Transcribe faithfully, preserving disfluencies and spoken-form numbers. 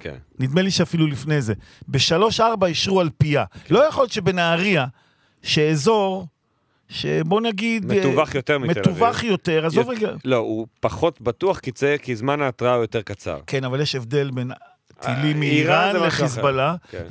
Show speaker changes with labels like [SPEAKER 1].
[SPEAKER 1] כן.
[SPEAKER 2] נדמה לי שאפילו לפני זה. בשלוש ארבע אישרו על פיה. כן. לא יכול להיות שבנהריה, שאזור, שבוא נגיד...
[SPEAKER 1] מטווח יותר מתל אביב.
[SPEAKER 2] מטווח יותר, עזוב רגע.
[SPEAKER 1] לא, הוא פחות בטוח, כי, זה, כי זמן ההתראה הוא יותר קצר.
[SPEAKER 2] כן, אבל יש הבדל בין טילים מאיראן לחיזבאללה.
[SPEAKER 1] כן.